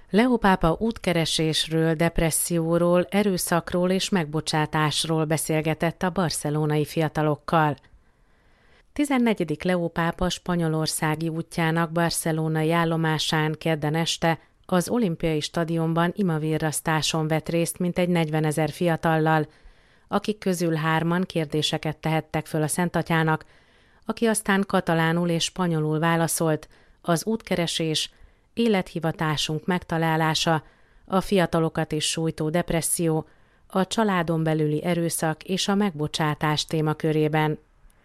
Leó pápa útkeresésről, depresszióról, erőszakról és megbocsátásról beszélgetett a barcelonai fiatalokkal. 14. Leó pápa spanyolországi útjának barcelonai állomásán kedden este az olimpiai stadionban imavirrasztáson vett részt mintegy 40 000 fiatallal, akik közül 3-an kérdéseket tehettek föl a Szentatyának, aki aztán katalánul és spanyolul válaszolt: az útkeresés, élethivatásunk megtalálása, a fiatalokat is sújtó depresszió, a családon belüli erőszak és a megbocsátás témakörében.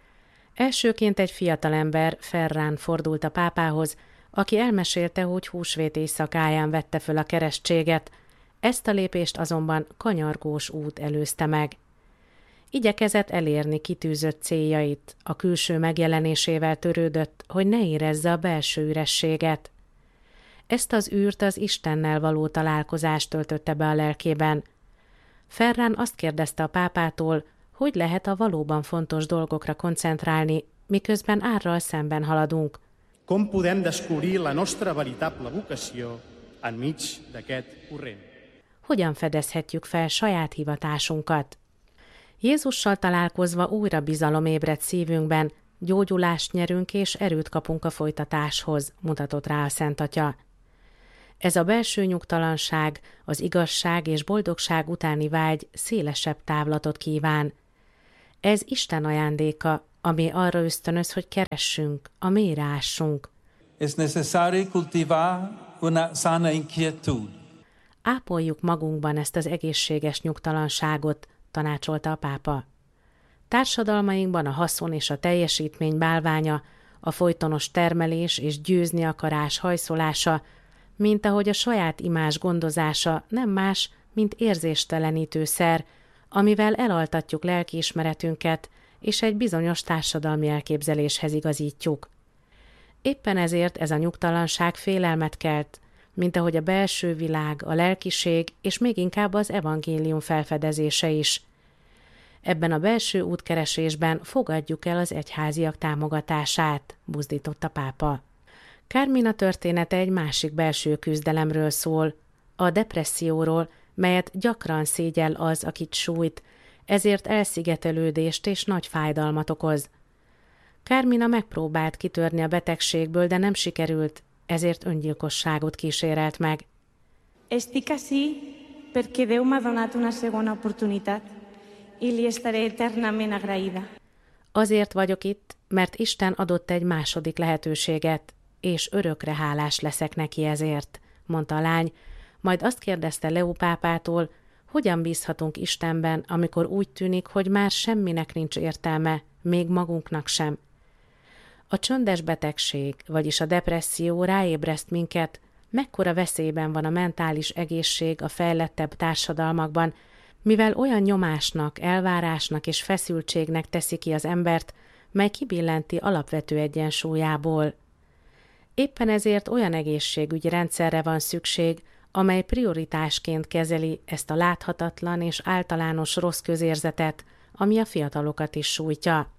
Elsőként egy fiatalember, Ferran fordult a pápához, aki elmesélte, hogy húsvét éjszakáján vette föl a keresztséget, ezt a lépést azonban kanyargós út előzte meg. Igyekezett elérni kitűzött céljait, a külső megjelenésével törődött, hogy ne érezze a belső ürességet. Ezt az űrt az Istennel való találkozást töltötte be a lelkében. Ferran azt kérdezte a pápától, hogy lehet a valóban fontos dolgokra koncentrálni, miközben árral szemben haladunk. Com podem descobrir la nostra veritable vocació enmig d'aquest corrent? Hogyan fedezhetjük fel saját hivatásunkat? Jézussal találkozva újra bizalom ébredt szívünkben, gyógyulást nyerünk és erőt kapunk a folytatáshoz, mutatott rá a Szentatya. Ez a belső nyugtalanság, az igazság és boldogság utáni vágy szélesebb távlatot kíván. Ez Isten ajándéka, ami arra ösztönöz, hogy keressünk, a mélyre ássunk. Es necesario cultivar una sana inquietud. Ápoljuk magunkban ezt az egészséges nyugtalanságot, tanácsolta a pápa. Társadalmainkban a haszon és a teljesítmény bálványa, a folytonos termelés és győzni akarás hajszolása, mint ahogy a saját imázs gondozása nem más, mint érzéstelenítő szer, amivel elaltatjuk lelkiismeretünket, és egy bizonyos társadalmi elképzeléshez igazítjuk. Éppen ezért ez a nyugtalanság félelmet kelt, mint ahogy a belső világ, a lelkiség és még inkább az evangélium felfedezése is. Ebben a belső útkeresésben fogadjuk el az egyháziak támogatását, buzdított a pápa. Carmina története egy másik belső küzdelemről szól, a depresszióról, melyet gyakran szégyell az, akit sújt, ezért elszigetelődést és nagy fájdalmat okoz. Carmina megpróbált kitörni a betegségből, de nem sikerült, ezért öngyilkosságot kísérelt meg. Estic ací perquè Déu m'ha donat una segona oportunitat i li estaré eternament agraïda. Azért vagyok itt, mert Isten adott egy második lehetőséget, és örökre hálás leszek neki ezért, mondta a lány, majd azt kérdezte Leó pápától, hogyan bízhatunk Istenben, amikor úgy tűnik, hogy már semminek nincs értelme, még magunknak sem. A csöndes betegség, vagyis a depresszió ráébreszt minket, mekkora veszélyben van a mentális egészség a fejlettebb társadalmakban, mivel olyan nyomásnak, elvárásnak és feszültségnek teszi ki az embert, mely kibillenti alapvető egyensúlyából. Éppen ezért olyan egészségügyi rendszerre van szükség, amely prioritásként kezeli ezt a láthatatlan és általános rossz közérzetet, ami a fiatalokat is sújtja.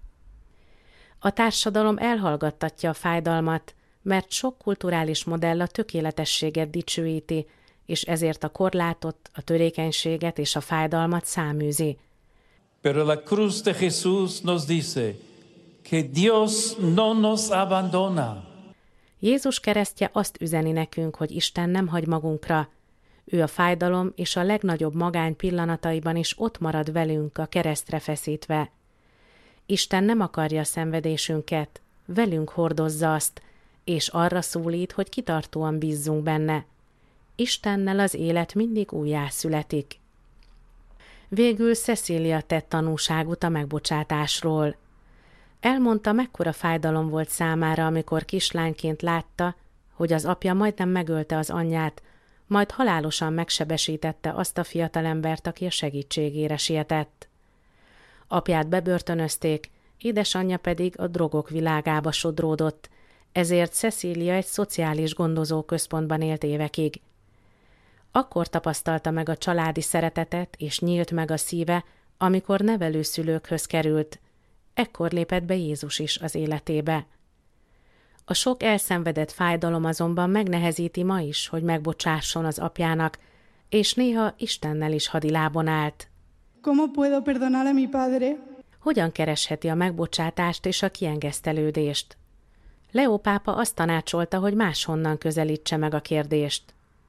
A társadalom elhallgattatja a fájdalmat, mert sok kulturális modell a tökéletességet dicsőíti, és ezért a korlátot, a törékenységet és a fájdalmat száműzi. Pero la cruz de Jesús nos dice que Dios no nos abandona. Jézus keresztje azt üzeni nekünk, hogy Isten nem hagy magunkra. Ő a fájdalom és a legnagyobb magány pillanataiban is ott marad velünk a keresztre feszítve. Isten nem akarja a szenvedésünket, velünk hordozza azt, és arra szólít, hogy kitartóan bízzunk benne. Istennel az élet mindig újjászületik. Végül Cecília tett tanúságot a megbocsátásról. Elmondta, mekkora fájdalom volt számára, amikor kislányként látta, hogy az apja majdnem megölte az anyját, majd halálosan megsebesítette azt a fiatalembert, aki a segítségére sietett. Apját bebörtönözték, édesanyja pedig a drogok világába sodródott, ezért Cecília egy szociális gondozóközpontban élt évekig. Akkor tapasztalta meg a családi szeretetet, és nyílt meg a szíve, amikor nevelőszülőkhöz került. Ekkor lépett be Jézus is az életébe. A sok elszenvedett fájdalom azonban megnehezíti ma is, hogy megbocsásson az apjának, és néha Istennel is hadilábon állt. ¿Cómo puedo perdonar a mi padre? Hogyan keresheti a megbocsátást és a kiengesztelődést? Leó pápa azt tanácsolta, hogy máshonnan közelítse meg a kérdést.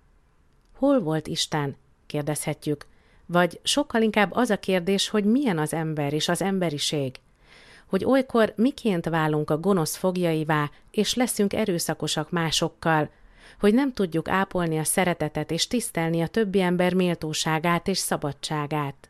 Hol volt Isten? Kérdezhetjük. Vagy sokkal inkább az a kérdés, hogy milyen az ember és az emberiség. Hogy olykor miként válunk a gonosz foglyaivá, és leszünk erőszakosak másokkal, hogy nem tudjuk ápolni a szeretetet és tisztelni a többi ember méltóságát és szabadságát.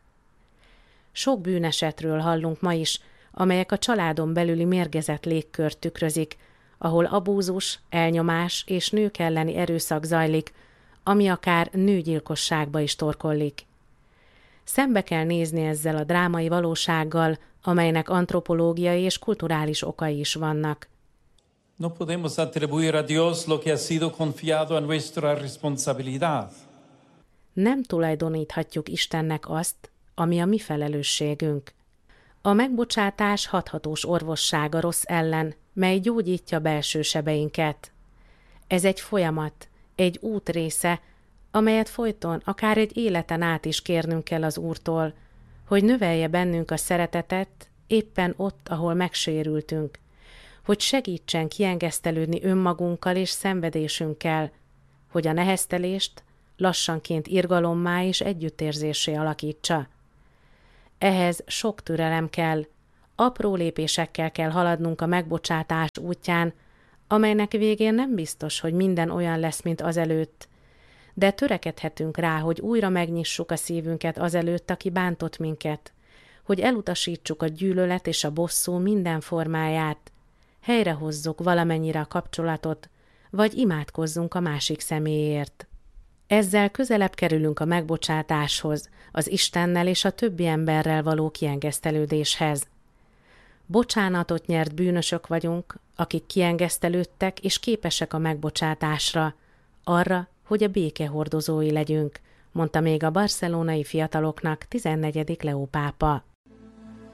Sok bűnesetről hallunk ma is, amelyek a családon belüli mérgezett légkört tükrözik, ahol abúzus, elnyomás és nők elleni erőszak zajlik, ami akár nőgyilkosságba is torkollik. Szembe kell nézni ezzel a drámai valósággal, amelynek antropológiai és kulturális okai is vannak. No podemos atribuir a Dios lo que ha sido confiado a nuestra responsabilidad. Nem tulajdoníthatjuk Istennek azt, ami a mi felelősségünk. A megbocsátás hathatós orvosság a rossz ellen, mely gyógyítja belső sebeinket. Ez egy folyamat, egy út része, amelyet folyton, akár egy életen át is kérnünk kell az Úrtól, hogy növelje bennünk a szeretetet éppen ott, ahol megsérültünk, hogy segítsen kiengesztelődni önmagunkkal és szenvedésünkkel, hogy a neheztelést lassanként irgalommá és együttérzéssé alakítsa. Ehhez sok türelem kell, apró lépésekkel kell haladnunk a megbocsátás útján, amelynek végén nem biztos, hogy minden olyan lesz, mint azelőtt, de törekedhetünk rá, hogy újra megnyissuk a szívünket azelőtt, aki bántott minket, hogy elutasítsuk a gyűlölet és a bosszú minden formáját, helyrehozzuk valamennyire a kapcsolatot, vagy imádkozzunk a másik személyért. Ezzel közelebb kerülünk a megbocsátáshoz, az Istennel és a többi emberrel való kiengesztelődéshez. Bocsánatot nyert bűnösök vagyunk, akik kiengesztelődtek és képesek a megbocsátásra, arra, hogy a béke hordozói legyünk, mondta még a barcelonai fiataloknak 14. Leó pápa.